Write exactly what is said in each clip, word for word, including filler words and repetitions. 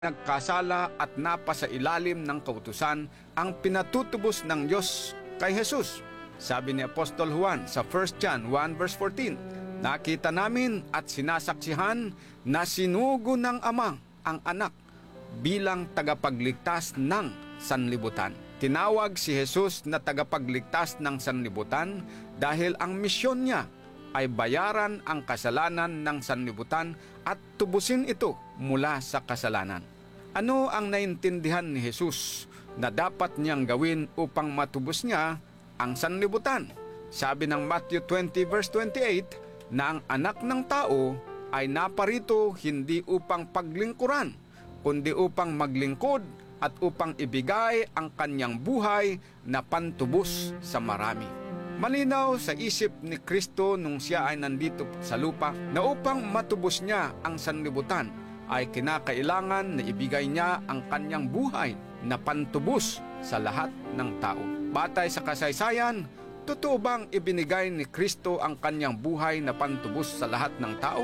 nagkasala at napasa ilalim ng kautusan ang pinatutubos ng Diyos kay Jesus. Sabi ni Apostol Juan sa First John one verse fourteen, nakita namin at sinasaksihan na sinugo ng Ama ang anak bilang tagapagligtas ng sanlibutan. Tinawag si Jesus na tagapagligtas ng sanlibutan dahil ang misyon niya ay bayaran ang kasalanan ng sanlibutan at tubusin ito mula sa kasalanan. Ano ang naintindihan ni Jesus na dapat niyang gawin upang matubos niya ang sanlibutan? Sabi ng Matthew twenty verse twenty-eight na ang anak ng tao ay naparito hindi upang paglingkuran, kundi upang maglingkod at upang ibigay ang kanyang buhay na pantubos sa marami. Malinaw sa isip ni Kristo nung siya ay nandito sa lupa na upang matubos niya ang sanlibutan ay kinakailangan na ibigay niya ang kanyang buhay na pantubos sa lahat ng tao. Batay sa kasaysayan, totoo bang ibinigay ni Kristo ang kanyang buhay na pantubos sa lahat ng tao?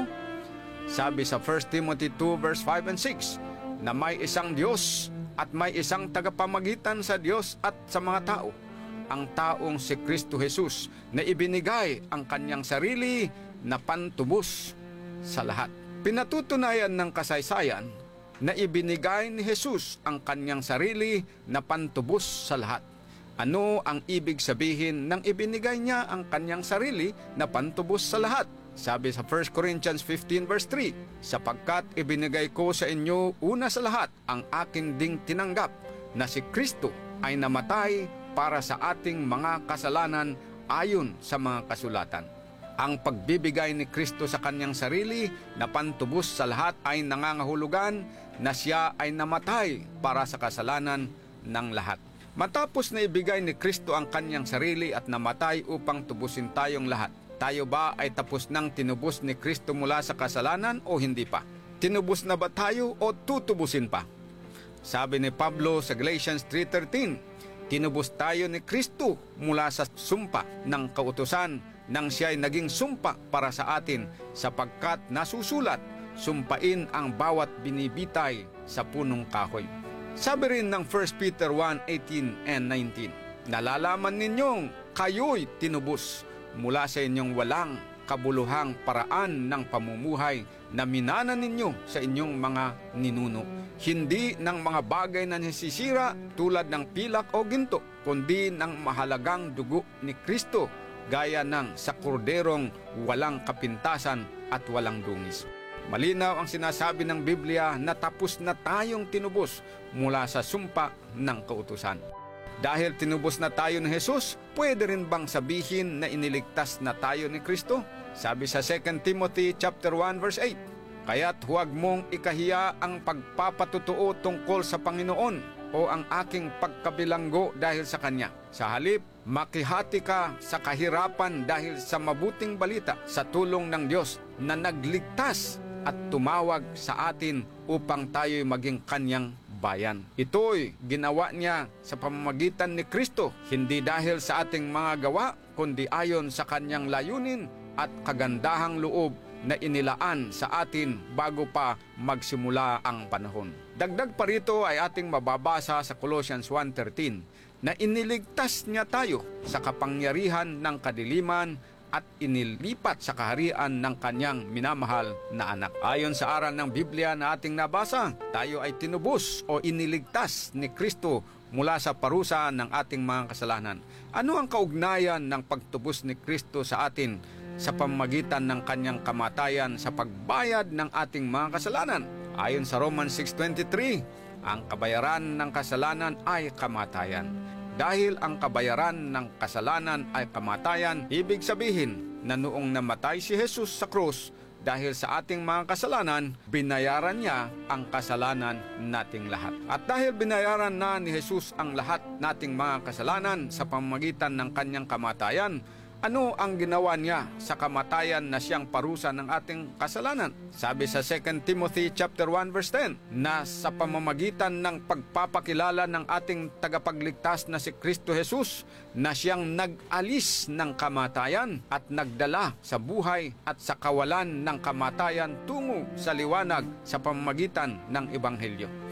Sabi sa First Timothy two verse five and six na may isang Diyos at may isang tagapamagitan sa Diyos at sa mga tao, ang taong si Kristo Jesus na ibinigay ang kanyang sarili na pantubos sa lahat. Pinatutunayan ng kasaysayan na ibinigay ni Jesus ang kanyang sarili na pantubos sa lahat. Ano ang ibig sabihin ng ibinigay niya ang kanyang sarili na pantubos sa lahat? Sabi sa First Corinthians fifteen verse three, sapagkat ibinigay ko sa inyo una sa lahat ang aking ding tinanggap na si Kristo ay namatay para sa ating mga kasalanan ayon sa mga kasulatan. Ang pagbibigay ni Kristo sa kanyang sarili na pantubos sa lahat ay nangangahulugan na siya ay namatay para sa kasalanan ng lahat. Matapos na ibigay ni Kristo ang kanyang sarili at namatay upang tubusin tayong lahat, tayo ba ay tapos nang tinubos ni Kristo mula sa kasalanan o hindi pa? Tinubos na ba tayo o tutubusin pa? Sabi ni Pablo sa Galatians three thirteen, tinubos tayo ni Kristo mula sa sumpa ng kautusan nang siya ay naging sumpa para sa atin sapagkat nasusulat, sumpain ang bawat binibitay sa punong kahoy. Sabi rin ng First Peter one eighteen and nineteen, nalalaman ninyong kayo'y tinubos mula sa inyong walang kabuluhang paraan ng pamumuhay na minana ninyo sa inyong mga ninuno. Hindi ng mga bagay na nasisira tulad ng pilak o ginto, kundi ng mahalagang dugo ni Kristo, gaya ng sa korderong walang kapintasan at walang dungis. Malinaw ang sinasabi ng Biblia na tapos na tayong tinubos mula sa sumpa ng kautusan. Dahil tinubos na tayo ni Jesus, pwede rin bang sabihin na iniligtas na tayo ni Kristo? Sabi sa Second Timothy chapter one verse eight, kaya't huwag mong ikahiya ang pagpapatutuo tungkol sa Panginoon o ang aking pagkabilanggo dahil sa Kanya. Sa halip, makihati ka sa kahirapan dahil sa mabuting balita sa tulong ng Diyos na nagligtas at tumawag sa atin upang tayo'y maging Kanyang bayan. Ito'y ginawa niya sa pamamagitan ni Kristo, hindi dahil sa ating mga gawa, kundi ayon sa Kanyang layunin at kagandahang loob na inilaan sa atin bago pa magsimula ang panahon. Dagdag pa rito ay ating mababasa sa Colossians one thirteen na iniligtas niya tayo sa kapangyarihan ng kadiliman at inilipat sa kaharian ng kanyang minamahal na anak. Ayon sa aral ng Biblia na ating nabasa, tayo ay tinubos o iniligtas ni Kristo mula sa parusa ng ating mga kasalanan. Ano ang kaugnayan ng pagtubos ni Kristo sa atin sa pamamagitan ng kanyang kamatayan sa pagbayad ng ating mga kasalanan? Ayon sa Romans six twenty-three, ang kabayaran ng kasalanan ay kamatayan. Dahil ang kabayaran ng kasalanan ay kamatayan, ibig sabihin na noong namatay si Jesus sa krus dahil sa ating mga kasalanan, binayaran niya ang kasalanan nating lahat. At dahil binayaran na ni Jesus ang lahat nating mga kasalanan sa pamamagitan ng kanyang kamatayan, ano ang ginawa niya sa kamatayan na siyang parusa ng ating kasalanan? Sabi sa Second Timothy chapter one verse ten na sa pamamagitan ng pagpapakilala ng ating tagapagligtas na si Kristo Jesus na siyang nag-alis ng kamatayan at nagdala sa buhay at sa kawalan ng kamatayan tungo sa liwanag sa pamamagitan ng Ebanghelyo.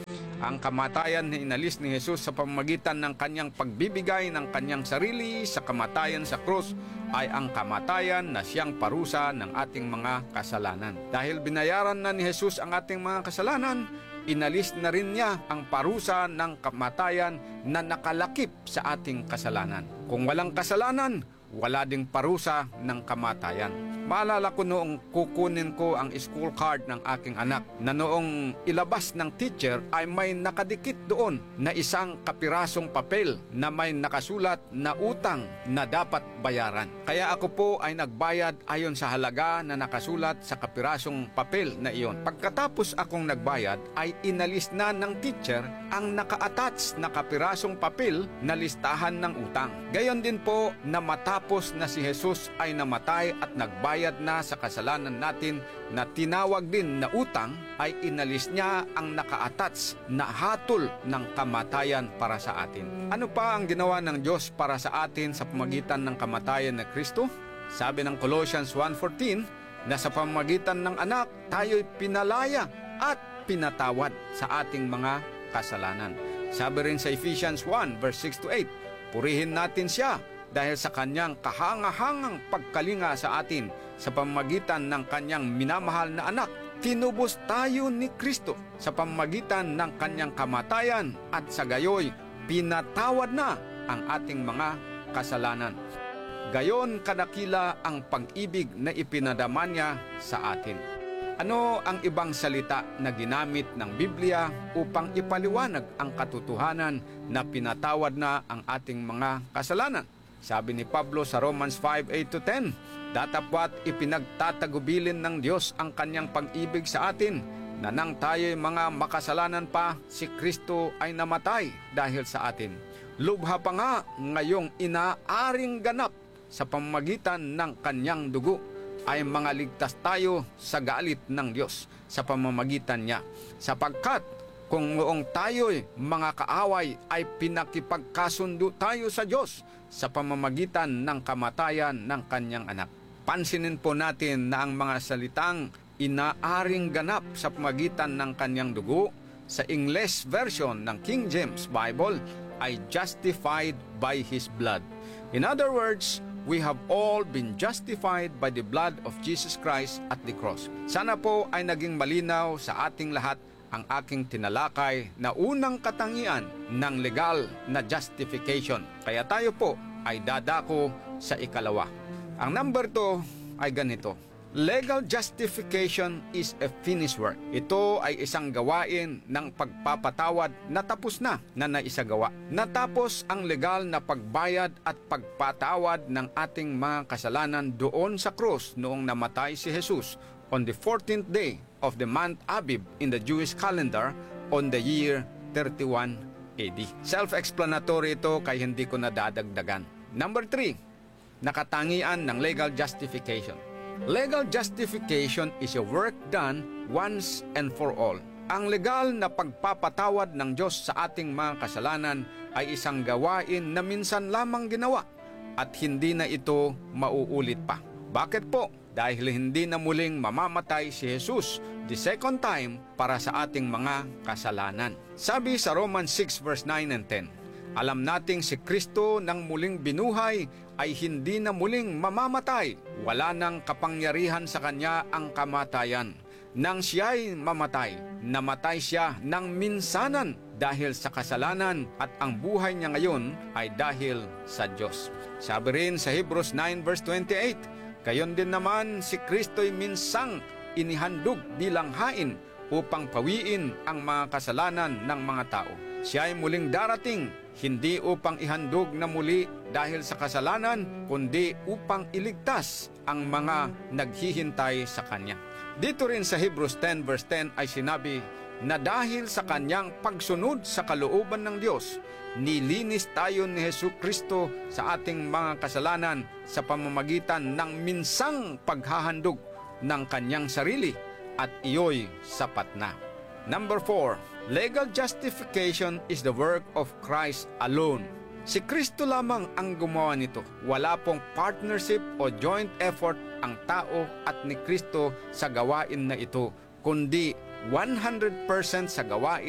Ang kamatayan na inalis ni Jesus sa pamamagitan ng kanyang pagbibigay ng kanyang sarili sa kamatayan sa krus ay ang kamatayan na siyang parusa ng ating mga kasalanan. Dahil binayaran na ni Jesus ang ating mga kasalanan, inalis na rin niya ang parusa ng kamatayan na nakalakip sa ating kasalanan. Kung walang kasalanan, wala ding parusa ng kamatayan. Maalala ko noong kukunin ko ang school card ng aking anak na noong ilabas ng teacher ay may nakadikit doon na isang kapirasong papel na may nakasulat na utang na dapat bayaran. Kaya ako po ay nagbayad ayon sa halaga na nakasulat sa kapirasong papel na iyon. Pagkatapos akong nagbayad ay inalis na ng teacher ang naka-attach na kapirasong papel na listahan ng utang. Gayon din po na matapos na si Jesus ay namatay at nagbayad na sa kasalanan natin na tinawag din na utang, ay inalis niya ang naka-attach na hatol ng kamatayan para sa atin. Ano pa ang ginawa ng Diyos para sa atin sa pamamagitan ng kamatayan ng Kristo? Sabi ng Colossians one fourteen na sa pamamagitan ng anak tayo'y pinalaya at pinatawad sa ating mga kasalanan. Sabi rin sa Ephesians one verse six to eight, purihin natin siya dahil sa kanyang kahangahangang pagkalinga sa atin sa pamamagitan ng kanyang minamahal na anak. Tinubos tayo ni Kristo sa pamamagitan ng kanyang kamatayan at sa gayoy pinatawad na ang ating mga kasalanan. Gayon kadakila ang pag-ibig na ipinadama niya sa atin. Ano ang ibang salita na ginamit ng Biblia upang ipaliwanag ang katotohanan na pinatawad na ang ating mga kasalanan? Sabi ni Pablo sa Romans five eight to ten, datapwat ipinagtatagubilin ng Diyos ang kanyang pag-ibig sa atin, na nang tayo'y mga makasalanan pa, si Kristo ay namatay dahil sa atin. Lubha pa nga ngayong inaaring ganap sa pamamagitan ng kanyang dugo, ay mga ligtas tayo sa galit ng Diyos sa pamamagitan niya. Sapagkat kung noong tayo'y mga kaaway ay pinakipagkasundo tayo sa Diyos sa pamamagitan ng kamatayan ng kanyang anak. Pansinin po natin na ang mga salitang inaaring ganap sa pamamagitan ng kanyang dugo sa English version ng King James Bible ay justified by His blood. In other words, we have all been justified by the blood of Jesus Christ at the cross. Sana po ay naging malinaw sa ating lahat ang aking tinalakay na unang katangian ng legal na justification. Kaya tayo po ay dadako sa ikalawa. Ang number two ay ganito. Legal justification is a finished work. Ito ay isang gawain ng pagpapatawad na tapos na na naisagawa. Natapos ang legal na pagbayad at pagpatawad ng ating mga kasalanan doon sa krus noong namatay si Jesus on the fourteenth day of the month Abib in the Jewish calendar on the year thirty-one A D. Self-explanatory ito kaya hindi ko nadadagdagan. Number three, nakatangian ng legal justification. Legal justification is a work done once and for all. Ang legal na pagpapatawad ng Diyos sa ating mga kasalanan ay isang gawain na minsan lamang ginawa at hindi na ito mauulit pa. Bakit po? Dahil hindi na muling mamamatay si Jesus the second time para sa ating mga kasalanan. Sabi sa Romans six verse nine and ten, alam nating si Kristo nang muling binuhay ay hindi na muling mamamatay. Wala nang kapangyarihan sa kanya ang kamatayan. Nang siya'y mamatay, namatay siya ng minsanan dahil sa kasalanan at ang buhay niya ngayon ay dahil sa Diyos. Sabi rin sa Hebrews nine verse twenty-eight, gayon din naman si Kristo'y minsang inihandog bilang hain upang pawiin ang mga kasalanan ng mga tao. Siya ay muling darating, hindi upang ihandog na muli dahil sa kasalanan, kundi upang iligtas ang mga naghihintay sa Kanya. Dito rin sa Hebrews ten verse ten ay sinabi na dahil sa Kanyang pagsunod sa kalooban ng Diyos, nilinis tayo ni Jesucristo sa ating mga kasalanan sa pamamagitan ng minsang paghahandog ng Kanyang sarili at iyo'y sapat na. Number four, legal justification is the work of Christ alone. Si Kristo lamang ang gumawa nito. Wala pong partnership o joint effort ang tao at ni Kristo sa gawain na ito, kundi one hundred percent sa gawain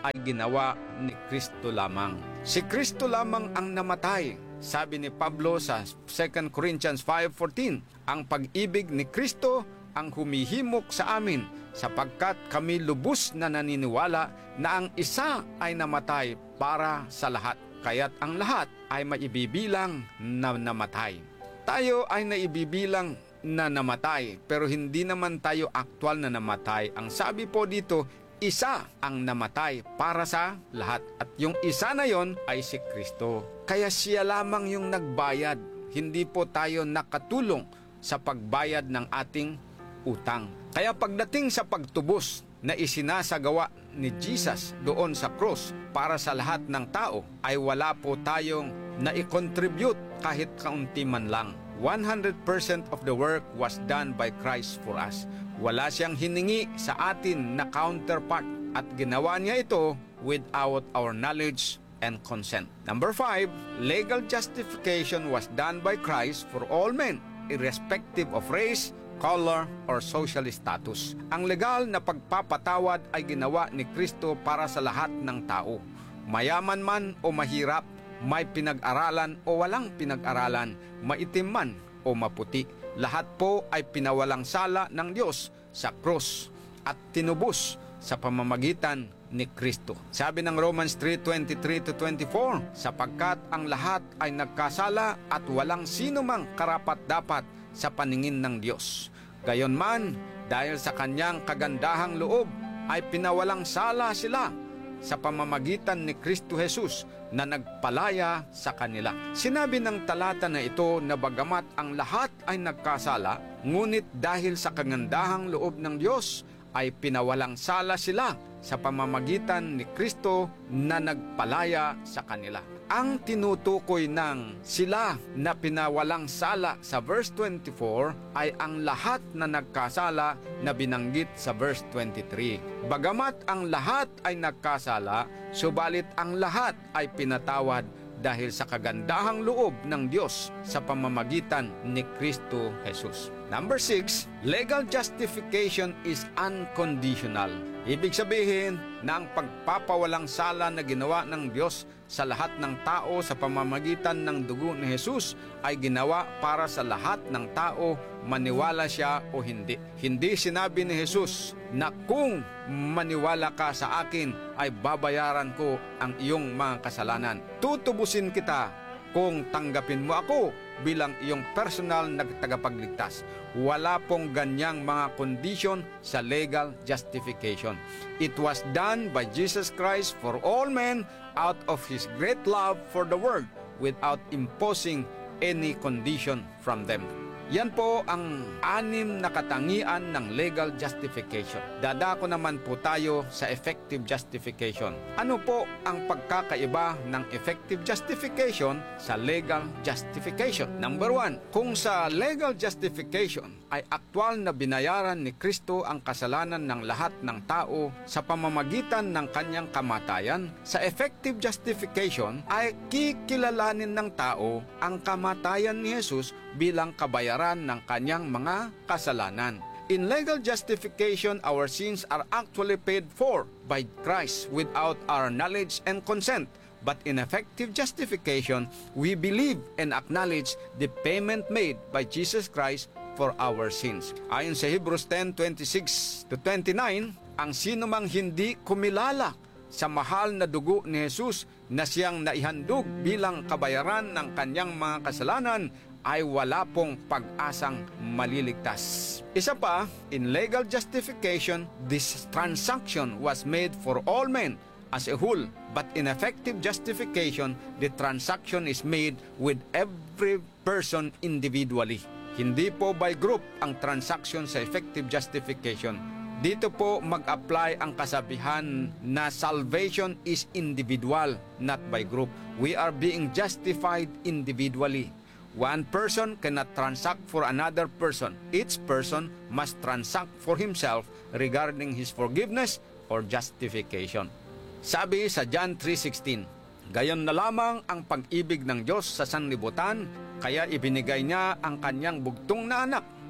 ay ginawa ni Kristo lamang. Si Kristo lamang ang namatay. Sabi ni Pablo sa Second Corinthians five fourteen, ang pag-ibig ni Kristo ang humihimok sa amin sapagkat kami lubos na naniniwala na ang isa ay namatay para sa lahat, kaya't ang lahat ay maibibilang na namatay. Tayo ay naibibilang na namatay, pero hindi naman tayo aktual na namatay. Ang sabi po dito, isa ang namatay para sa lahat. At yung isa na yon ay si Kristo. Kaya siya lamang yung nagbayad. Hindi po tayo nakatulong sa pagbayad ng ating utang. Kaya pagdating sa pagtubos na isinasagawa ni Jesus doon sa cross para sa lahat ng tao, ay wala po tayong na-contribute kahit kaunti man lang. one hundred percent of the work was done by Christ for us. Wala siyang hiningi sa atin na counterpart at ginawa niya ito without our knowledge and consent. Number five, legal justification was done by Christ for all men, irrespective of race, color, or social status. Ang legal na pagpapatawad ay ginawa ni Kristo para sa lahat ng tao. Mayaman man o mahirap, may pinag-aralan o walang pinag-aralan, maitim man o maputi, lahat po ay pinawalang sala ng Diyos sa krus at tinubos sa pamamagitan ni Kristo. Sabi ng Romans three twenty-three to twenty-four, sapagkat ang lahat ay nagkasala at walang sino mang karapat-dapat sa paningin ng Diyos. Gayonman, dahil sa kanyang kagandahang loob, ay pinawalang sala sila sa pamamagitan ni Kristo Jesus na nagpalaya sa kanila. Sinabi ng talata na ito na bagamat ang lahat ay nagkasala, ngunit dahil sa kagandahang loob ng Diyos, ay pinawalang sala sila sa pamamagitan ni Kristo na nagpalaya sa kanila. Ang tinutukoy ng sila na pinawalang sala sa verse twenty-four ay ang lahat na nagkasala na binanggit sa verse twenty-three. Bagamat ang lahat ay nagkasala, subalit ang lahat ay pinatawad dahil sa kagandahang loob ng Diyos sa pamamagitan ni Kristo Jesus. Number six, legal justification is unconditional. Ibig sabihin na ang pagpapawalang sala na ginawa ng Diyos sa lahat ng tao sa pamamagitan ng dugo ni Jesus ay ginawa para sa lahat ng tao, maniwala siya o hindi. Hindi sinabi ni Jesus na kung maniwala ka sa akin ay babayaran ko ang iyong mga kasalanan. Tutubusin kita kung tanggapin mo ako bilang iyong personal na tagapagligtas. Wala pong ganyang mga condition sa legal justification. It was done by Jesus Christ for all men out of His great love for the world without imposing any condition from them. Yan po ang anim na katangian ng legal justification. Dadako naman po tayo sa effective justification. Ano po ang pagkakaiba ng effective justification sa legal justification? Number one, kung sa legal justification ay aktwal na binayaran ni Kristo ang kasalanan ng lahat ng tao sa pamamagitan ng kanyang kamatayan, sa effective justification ay kikilalanin ng tao ang kamatayan ni Jesus bilang kabayaran ng kanyang mga kasalanan. In legal justification, our sins are actually paid for by Christ without our knowledge and consent. But in effective justification, we believe and acknowledge the payment made by Jesus Christ for our sins. Ayon sa Hebrews ten twenty-six to twenty-nine, ang sino mang hindi kumilala sa mahal na dugo ni Jesus na siyang naihandog bilang kabayaran ng kanyang mga kasalanan ay wala pong pag-asang maliligtas. Isa pa, in legal justification, this transaction was made for all men as a whole, but in effective justification, the transaction is made with every person individually. Hindi po by group ang transaction sa effective justification. Dito po mag-apply ang kasabihan na salvation is individual, not by group. We are being justified individually. One person cannot transact for another person. Each person must transact for himself regarding his forgiveness or justification. Sabi sa John three sixteen, gayon na lamang ang pag-ibig ng Diyos sa sanlibutan, kaya ibinigay niya ang kanyang bugtong na anak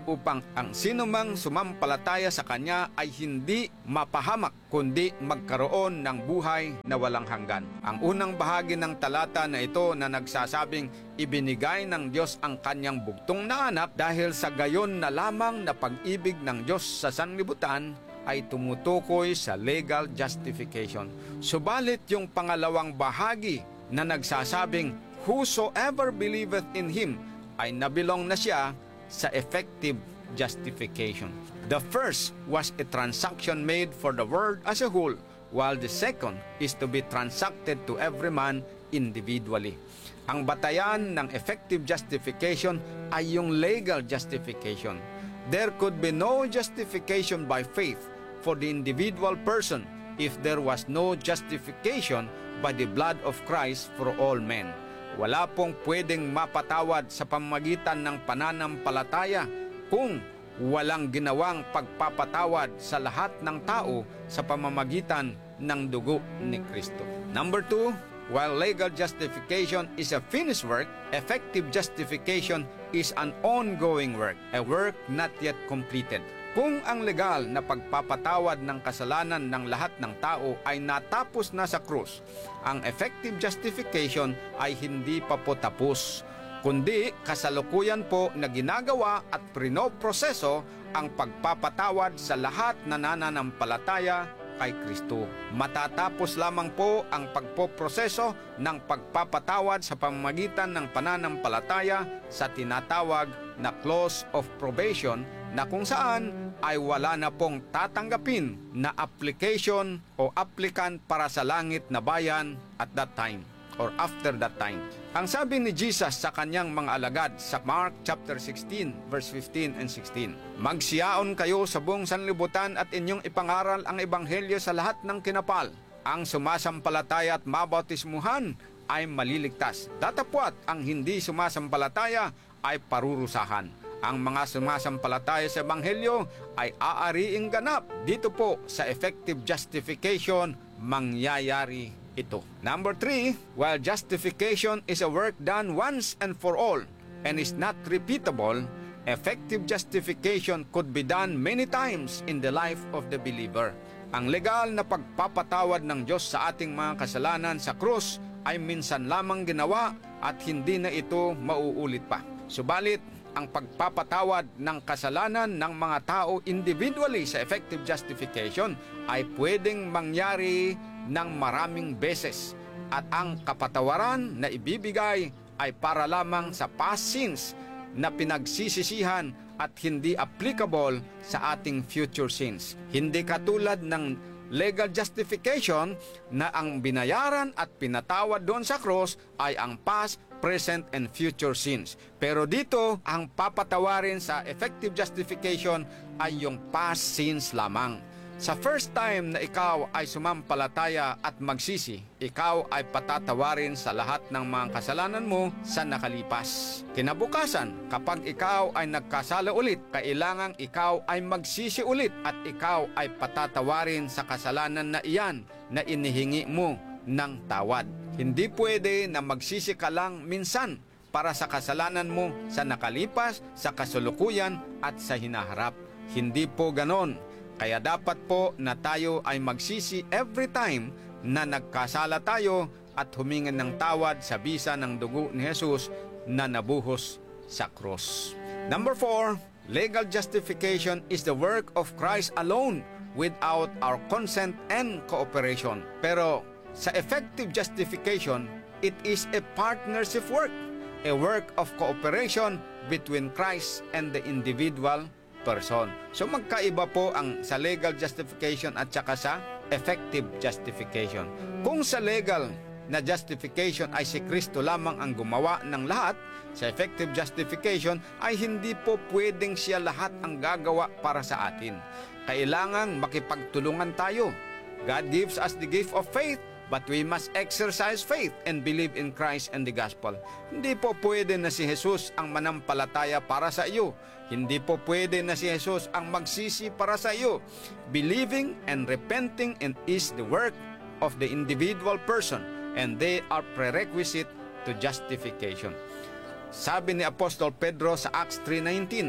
upang ang sinumang sumampalataya sa Kanya ay hindi mapahamak, kundi magkaroon ng buhay na walang hanggan. Ang unang bahagi ng talata na ito na nagsasabing ibinigay ng Diyos ang Kanyang bugtong na anak dahil sa gayon na lamang na pag-ibig ng Diyos sa sanlibutan ay tumutukoy sa legal justification. Subalit yung pangalawang bahagi na nagsasabing whosoever believeth in Him ay nabilong na siya sa effective justification. The first was a transaction made for the world as a whole, while the second is to be transacted to every man individually. Ang batayan ng effective justification ay yung legal justification. There could be no justification by faith for the individual person if there was no justification by the blood of Christ for all men. Wala pong pwedeng mapatawad sa pamamagitan ng pananampalataya kung walang ginawang pagpapatawad sa lahat ng tao sa pamamagitan ng dugo ni Kristo. Number two, while legal justification is a finished work, effective justification is an ongoing work, a work not yet completed. Kung ang legal na pagpapatawad ng kasalanan ng lahat ng tao ay natapos na sa krus, ang effective justification ay hindi pa po tapos, kundi kasalukuyan po na ginagawa at prinoproseso ang pagpapatawad sa lahat na nananampalataya kay Kristo. Matatapos lamang po ang pagpoproseso ng pagpapatawad sa pamamagitan ng pananampalataya sa tinatawag na clause of probation, na kung saan ay wala na pong tatanggapin na application o applicant para sa langit na bayan at that time or after that time. Ang sabi ni Jesus sa kanyang mga alagad sa Mark chapter sixteen verse fifteen and sixteen, magsiyaon kayo sa buong sanlibutan at inyong ipangaral ang ebanghelyo sa lahat ng kinapal. Ang sumasampalataya at mabautismuhan ay maliligtas. Datapwat ang hindi sumasampalataya ay parurusahan. Ang mga sumasampalataya sa ebanghelyo ay aariing ganap. Dito po sa effective justification mangyayari ito. Number three, while justification is a work done once and for all and is not repeatable, effective justification could be done many times in the life of the believer. Ang legal na pagpapatawad ng Diyos sa ating mga kasalanan sa krus ay minsan lamang ginawa at hindi na ito mauulit pa. Subalit, ang pagpapatawad ng kasalanan ng mga tao individually sa effective justification ay pwedeng mangyari ng maraming beses at ang kapatawaran na ibibigay ay para lamang sa past sins na pinagsisisihan at hindi applicable sa ating future sins. Hindi katulad ng legal justification na ang binayaran at pinatawad doon sa cross ay ang past, present, and future sins. Pero dito, ang papatawarin sa effective justification ay yung past sins lamang. Sa first time na ikaw ay sumampalataya at magsisi, ikaw ay patatawarin sa lahat ng mga kasalanan mo sa nakalipas. Kinabukasan, kapag ikaw ay nagkasala ulit, kailangang ikaw ay magsisi ulit at ikaw ay patatawarin sa kasalanan na iyan na inihingi mo ng tawad. Hindi pwede na magsisi ka lang minsan para sa kasalanan mo sa nakalipas, sa kasulukuyan at sa hinaharap. Hindi po ganon. Kaya dapat po na tayo ay magsisi every time na nagkasala tayo at humingan ng tawad sa bisa ng dugo ni Jesus na nabuhos sa cross. Number four, legal justification is the work of Christ alone without our consent and cooperation. Pero sa effective justification, it is a partnership work, a work of cooperation between Christ and the individual person. So magkaiba po ang sa legal justification at saka sa effective justification. Kung sa legal na justification ay si Kristo lamang ang gumawa ng lahat, sa effective justification ay hindi po pwedeng siya lahat ang gagawa para sa atin. Kailangan makipagtulungan tayo. God gives us the gift of faith, but we must exercise faith and believe in Christ and the gospel. Hindi po pwede na si Jesus ang manampalataya para sa iyo. Hindi po pwede na si Jesus ang magsisi para sa iyo. Believing and repenting and is the work of the individual person, and they are prerequisite to justification. Sabi ni Apostol Pedro sa Acts three nineteen,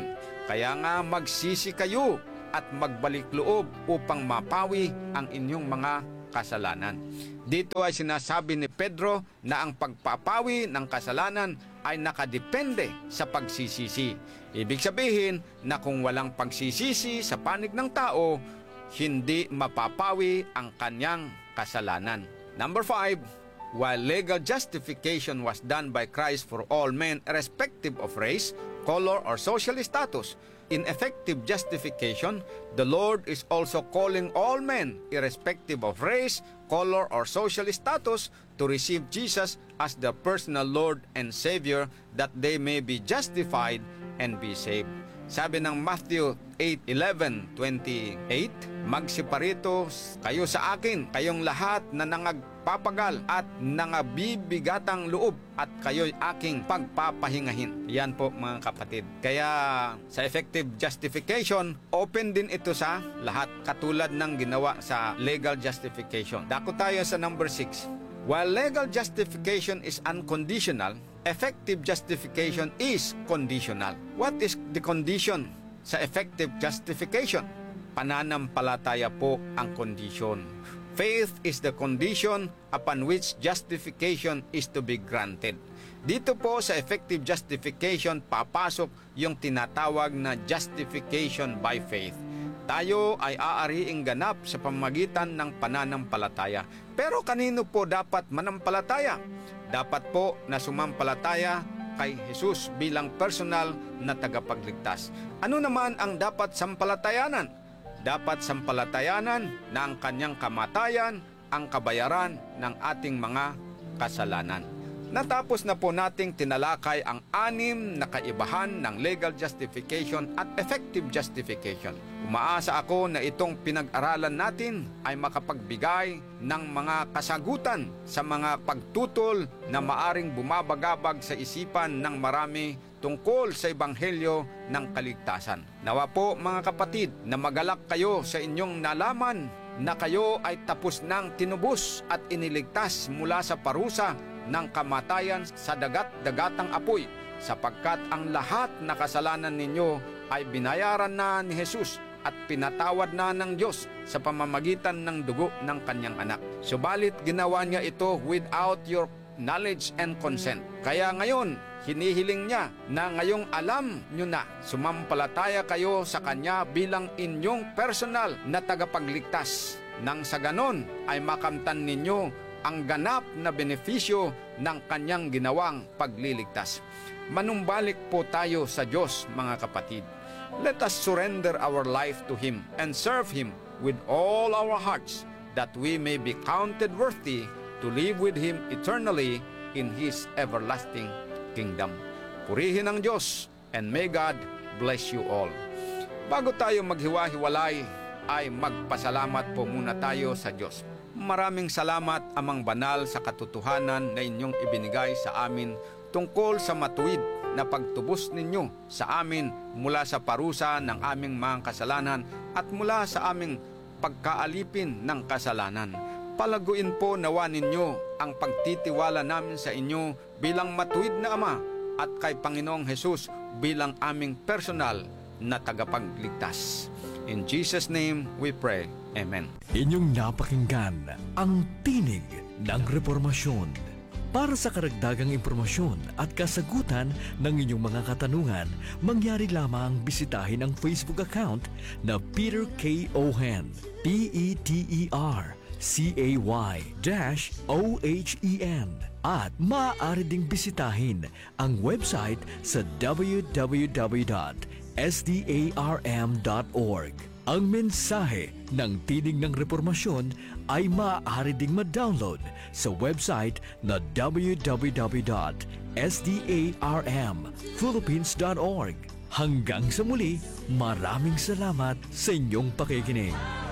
Kaya nga magsisi kayo at magbalik loob upang mapawi ang inyong mga kasalanan. Dito ay sinasabi ni Pedro na ang pagpapawi ng kasalanan ay nakadepende sa pagsisisi. Ibig sabihin na kung walang pagsisisi sa panig ng tao, hindi mapapawi ang kanyang kasalanan. Number five, while legal justification was done by Christ for all men irrespective of race, color, or social status, in effective justification, the Lord is also calling all men, irrespective of race, color, or social status, to receive Jesus as the personal Lord and Savior that they may be justified and be saved. Sabi ng Matthew eight eleven twenty-eight, magsiparito kayo sa akin, kayong lahat na nangagpapagal at nangabibigatang loob, at kayo'y aking pagpapahingahin. Yan po mga kapatid. Kaya sa effective justification, open din ito sa lahat, katulad ng ginawa sa legal justification. Dako tayo sa number six. While legal justification is unconditional, effective justification is conditional. What is the condition sa effective justification? Pananampalataya po ang condition. Faith is the condition upon which justification is to be granted. Dito po sa effective justification, papasok yung tinatawag na justification by faith. Tayo ay aariing ganap sa pamamagitan ng pananampalataya. Pero kanino po dapat manampalataya? Dapat po na sumampalataya kay Jesus bilang personal na tagapagligtas. Ano naman ang dapat sampalatayanan? Dapat sampalatayanan na ang kanyang kamatayan ang kabayaran ng ating mga kasalanan. Natapos na po nating tinalakay ang anim na kaibahan ng legal justification at effective justification. Umaasa ako na itong pinag-aralan natin ay makapagbigay ng mga kasagutan sa mga pagtutol na maaring bumabagabag sa isipan ng marami tungkol sa Ebanghelyo ng kaligtasan. Nawa po mga kapatid na magalak kayo sa inyong nalaman na kayo ay tapos nang tinubos at iniligtas mula sa parusa ng kamatayan sa dagat-dagatang apoy, sapagkat ang lahat na kasalanan ninyo ay binayaran na ni Jesus at pinatawad na ng Diyos sa pamamagitan ng dugo ng kanyang anak. Subalit ginawa niya ito without your knowledge and consent. Kaya ngayon, hinihiling niya na ngayong alam nyo na, sumampalataya kayo sa Kanya bilang inyong personal na tagapagligtas. Nang sa ganon ay makamtan ninyo ang ganap na benepisyo ng Kanyang ginawang pagliligtas. Manumbalik po tayo sa Diyos mga kapatid. Let us surrender our life to Him and serve Him with all our hearts, that we may be counted worthy to live with Him eternally in His everlasting kingdom. Purihin ang Diyos, and may God bless you all. Bago tayo maghiwa-hiwalay, ay magpasalamat po muna tayo sa Diyos. Maraming salamat, Amang Banal, sa katotohanan na inyong ibinigay sa amin tungkol sa matuwid na pagtubos ninyo sa amin mula sa parusa ng aming mga kasalanan at mula sa aming pagkaalipin ng kasalanan. Palaguin po nawa ninyo ang pagtitiwala namin sa inyo bilang matuwid na Ama at kay Panginoong Hesus bilang aming personal na tagapagligtas. In Jesus' name we pray. Amen. Inyong napakinggan ang Tinig ng Reformasyon. Para sa karagdagang impormasyon at kasagutan ng inyong mga katanungan, mangyari lamang bisitahin ang Facebook account na Peter K. Ohen, P E T E R C A Y O H E N, at maaari ding bisitahin ang website sa w w w dot s d a r m dot org. Ang mensahe ng Tinig ng Reformasyon ay maaari ding ma-download sa website na w w w dot s d a r m philippines dot org. Hanggang sa muli, maraming salamat sa inyong pakikinig.